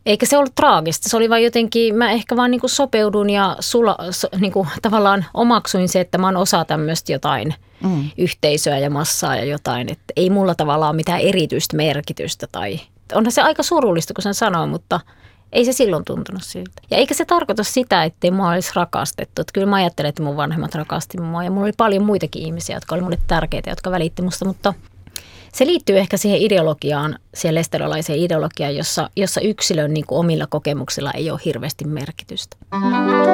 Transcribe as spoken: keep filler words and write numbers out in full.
Eikä se ollut traagista, se oli vaan jotenkin, mä ehkä vaan niin kuin sopeudun ja sula, so, niin kuin tavallaan omaksuin se, että mä oon osa tämmöistä jotain mm. yhteisöä ja massaa ja jotain. Että ei mulla tavallaan mitään erityistä merkitystä tai onhan se aika surullista, kun sen sanoo, mutta ei se silloin tuntunut siltä. Ja eikä se tarkoita sitä, ettei mua olisi rakastettu. Että kyllä mä ajattelen, että mun vanhemmat rakasti mua ja mulla oli paljon muitakin ihmisiä, jotka oli mulle tärkeitä, jotka välitti musta, mutta se liittyy ehkä siihen ideologiaan, siihen lesterilaiseen ideologiaan, jossa, jossa yksilön niin kuin omilla kokemuksilla ei ole hirveästi merkitystä.